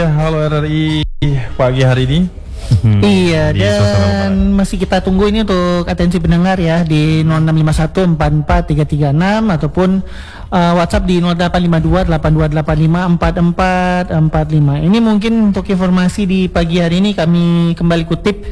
Halo RRI pagi hari ini. Iya, Di suasana dan masih kita tunggu ini untuk atensi pendengar ya di 0651443336 ataupun WhatsApp di 085282854445. Ini mungkin untuk informasi di pagi hari ini kami kembali kutip